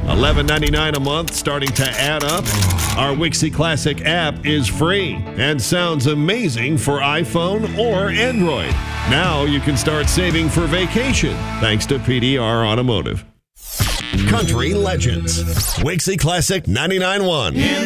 $11.99 a month, starting to add up. Our Wixie Classic app is free and sounds amazing for iPhone or Android. Now you can start saving for vacation thanks to PDR Automotive. Country Legends. Wixie Classic 99.1.